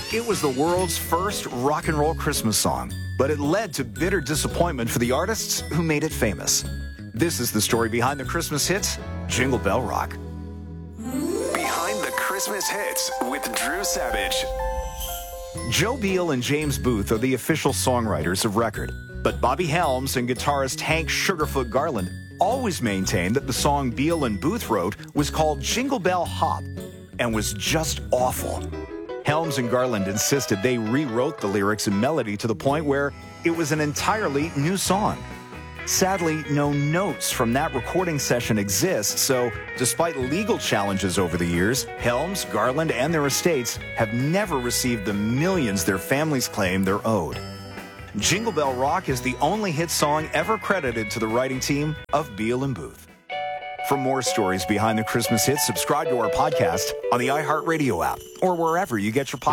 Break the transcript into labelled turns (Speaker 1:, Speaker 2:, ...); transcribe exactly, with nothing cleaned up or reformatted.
Speaker 1: It was the world's first rock and roll Christmas song, but it led to bitter disappointment for the artists who made it famous. This is the story behind the Christmas hits, Jingle Bell Rock.
Speaker 2: Behind the Christmas hits with Drew Savage.
Speaker 1: Joe Beal and James Booth are the official songwriters of record, but Bobby Helms and guitarist Hank Sugarfoot Garland always maintained that the song Beal and Booth wrote was called Jingle Bell Hop and was just awful. Helms and Garland insisted they rewrote the lyrics and melody to the point where it was an entirely new song. Sadly, no notes from that recording session exist, so despite legal challenges over the years, Helms, Garland, and their estates have never received the millions their families claim they're owed. Jingle Bell Rock is the only hit song ever credited to the writing team of Beal and Booth. For more stories behind the Christmas hits, subscribe to our podcast on the iHeartRadio app or wherever you get your podcasts.